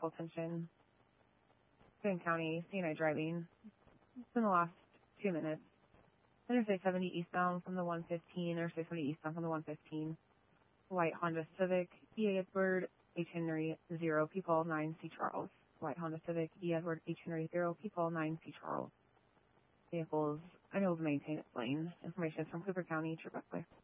vehicle attention. Boone County, CNI driving. It's been the last 2 minutes. Interstate 70 eastbound from the 115, Interstate 70 eastbound from the 115. White Honda Civic, E. Edward, H. Henry, 0, people, 9, C. Charles. White Honda Civic, E. Edward, H. Henry, 0, people, 9, C. Charles. Vehicles unable to maintain its lane. Information is from Cooper County, Trip Buckley.